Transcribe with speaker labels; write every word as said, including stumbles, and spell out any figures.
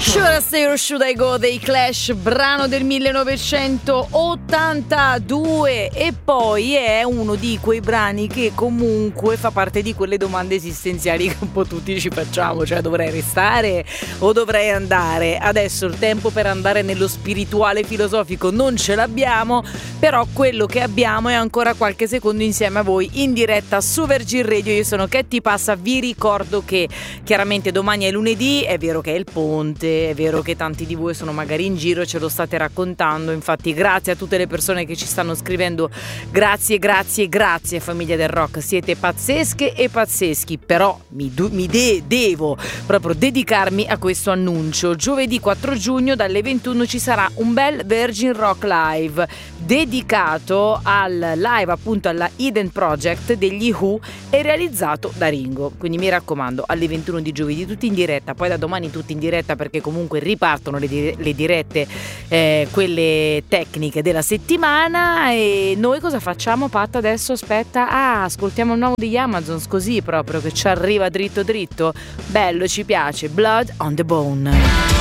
Speaker 1: Should I Stay or Should I Go dei Clash, brano del millenovecentottantadue, e poi è uno di quei brani che comunque fa parte di quelle domande esistenziali che un po' tutti ci facciamo, cioè dovrei restare o dovrei andare? Adesso il tempo per andare nello spirituale filosofico non ce l'abbiamo, però quello che abbiamo è ancora qualche secondo insieme a voi in diretta su Virgin Radio. Io sono Ketty Passa, vi ricordo che chiaramente domani è lunedì, è vero che è il ponte, è vero che tanti di voi sono magari in giro, ce lo state raccontando, infatti grazie a tutte le persone che ci stanno scrivendo, grazie, grazie, grazie famiglia del rock, siete pazzesche e pazzeschi, però mi, du- mi de- devo proprio dedicarmi a questo annuncio. Giovedì quattro giugno dalle ventuno ci sarà un bel Virgin Rock Live dedicato al live appunto alla Eden Project degli Who e realizzato da Ringo, quindi mi raccomando alle ventuno di giovedì tutti in diretta, poi da domani tutti in diretta perché comunque ripartono le, di- le dirette, eh, quelle tecniche della settimana. E noi cosa facciamo, Pat, adesso? Aspetta, ah, ascoltiamo il nuovo degli Amazons, così proprio che ci arriva dritto dritto, bello, ci piace, Blood on the Bone.